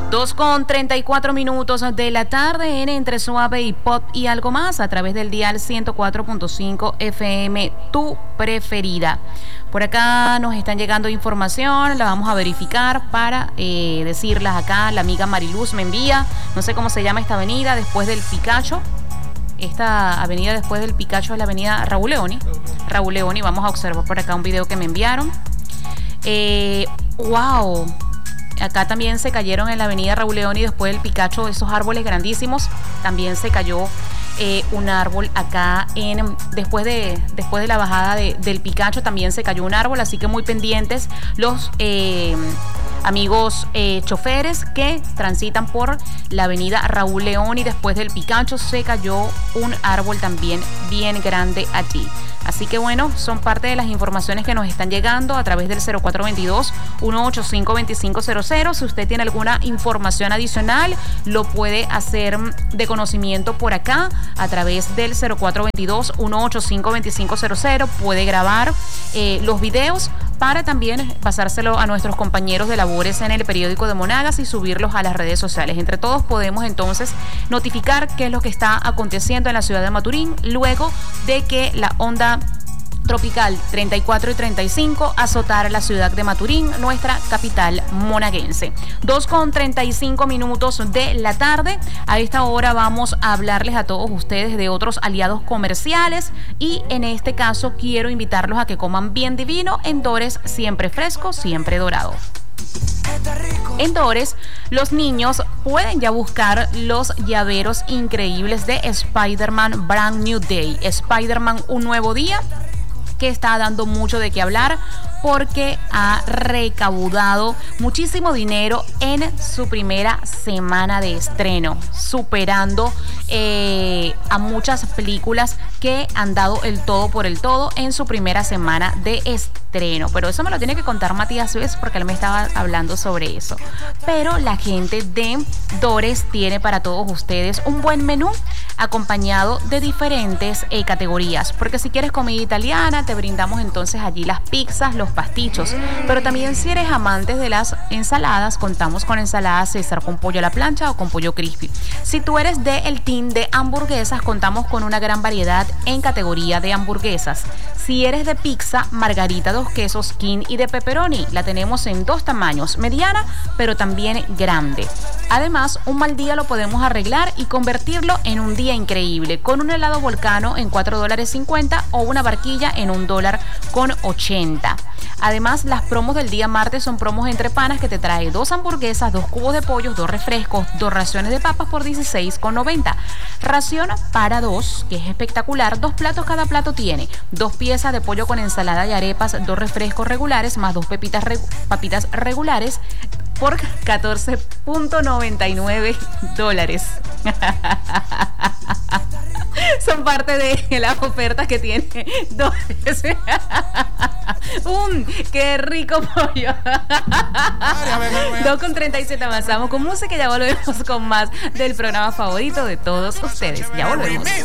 2:34 de la tarde en Entre Suave y Pop y Algo Más a través del dial 104.5 FM, tu preferida. Por acá nos están llegando información, la vamos a verificar para decirlas acá. La amiga Mariluz me envía, no sé cómo se llama esta avenida, después del Picacho. Esta avenida después del Picacho es la avenida Raúl Leoni. Raúl Leoni, vamos a observar por acá un video que me enviaron. ¡Wow! Acá también se cayeron en la avenida Raúl Leoni después del Picacho esos árboles grandísimos. También se cayó un árbol acá después de la bajada del Picacho. También se cayó un árbol, así que muy pendientes los amigos choferes que transitan por la avenida Raúl Leoni. Después del Picacho se cayó un árbol también bien grande allí. Así que bueno, son parte de las informaciones que nos están llegando a través del 0422-185-2500. Si usted tiene alguna información adicional, lo puede hacer de conocimiento por acá a través del 0422-185-2500. Puede grabar los videos para también pasárselo a nuestros compañeros de labores en el periódico de Monagas y subirlos a las redes sociales. Entre todos podemos entonces notificar qué es lo que está aconteciendo en la ciudad de Maturín luego de que la onda tropical 34 y 35 azotara la ciudad de Maturín, nuestra capital monaguense. 2:35 de la tarde. A esta hora vamos a hablarles a todos ustedes de otros aliados comerciales y en este caso quiero invitarlos a que coman bien divino en Dores, siempre fresco, siempre dorado. En Dores, los niños pueden ya buscar los llaveros increíbles de Spider-Man Brand New Day. Spider-Man, un nuevo día, que está dando mucho de qué hablar porque ha recaudado muchísimo dinero en su primera semana de estreno, superando a muchas películas que han dado el todo por el todo en su primera semana de estreno. Pero eso me lo tiene que contar Matías Suez porque él me estaba hablando sobre eso. Pero la gente de Dores tiene para todos ustedes un buen menú acompañado de diferentes categorías, porque si quieres comida italiana te brindamos entonces allí las pizzas, los pastichos, pero también si eres amante de las ensaladas, contamos con ensalada César con pollo a la plancha o con pollo crispy. Si tú eres del team de hamburguesas, contamos con una gran variedad en categoría de hamburguesas. Si eres de pizza, margarita, 2 quesos, king y de pepperoni, la tenemos en 2 tamaños, mediana pero también grande. Además, un mal día lo podemos arreglar y convertirlo en un día increíble, con un helado volcano en $4.50 o una barquilla en $1.80. Además, las promos del día martes son promos entre panas que te trae 2 hamburguesas, 2 cubos de pollo, 2 refrescos, 2 raciones de papas por $16.90. Ración para 2, que es espectacular, 2 platos cada plato tiene, 2 piezas de pollo con ensalada y arepas, 2 refrescos regulares más 2 papitas regulares por $14.99. Son parte de las ofertas que tiene Dores. ¡Qué rico pollo! 2:37 avanzamos con música y ya volvemos con más del programa favorito de todos ustedes. Ya volvemos.